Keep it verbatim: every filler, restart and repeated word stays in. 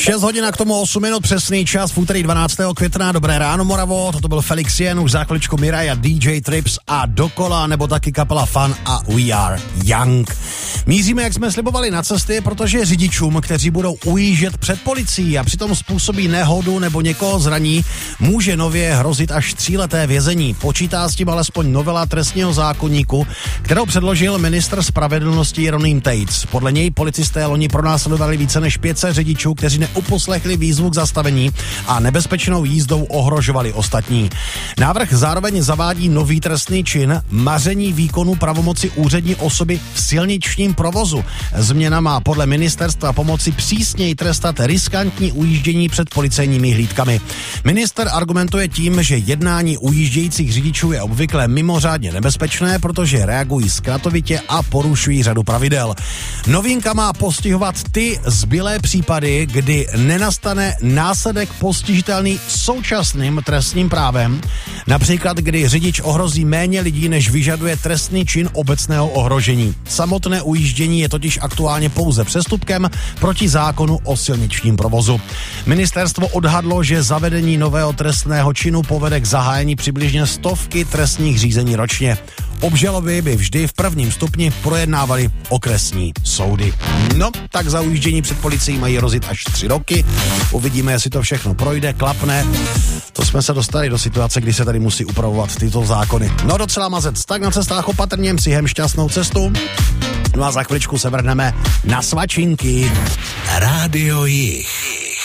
šest hodin a k tomu osm minut přesný čas v úterý dvanáctého května. Dobré ráno, Moravo, toto byl Felix Jen, už za chviličku Miraj a D J Trips a Dokola, nebo taky kapela Fun a We Are Young. Míříme, jak jsme slibovali, na cesty, protože řidičům, kteří budou ujíždět před policií a přitom způsobí nehodu nebo někoho zraní, může nově hrozit až tříleté vězení. Počítá s tím alespoň novela trestního zákoníku, kterou předložil ministr spravedlnosti Jeroným Tejc. Podle něj policisté loni pronásledovali více než pět set řidičů, kteří neuposlechli výzvu k zastavení a nebezpečnou jízdou ohrožovali ostatní. Návrh zároveň zavádí nový trestný čin maření výkonu pravomoci úřední osoby v silničním provozu. Změna má podle ministerstva pomoci přísněji trestat riskantní ujíždění před policejními hlídkami. Minister argumentuje tím, že jednání ujíždějících řidičů je obvykle mimořádně nebezpečné, protože reagují zkratovitě a porušují řadu pravidel. Novinka má postihovat ty zbylé případy, kdy nenastane následek postižitelný současným trestním právem, například kdy řidič ohrozí méně lidí, než vyžaduje trestný čin obecného ohrožení. Samotné ujíždění je totiž aktuálně pouze přestupkem proti zákonu o silničním provozu. Ministerstvo odhadlo, že zavedení nového trestného činu povede k zahájení přibližně stovky trestních řízení ročně. Obžaloby by vždy v prvním stupni projednávali okresní soudy. No, tak za ujíždění před policií mají hrozit až tři roky. Uvidíme, jestli to všechno projde, klapne. To jsme se dostali do situace, kdy se tady musí upravovat tyto zákony. No, docela mazec. Tak na cestách opatrně, přejem šťastnou cestu. No a za chviličku se vrhneme na svačinky. Rádio Jich.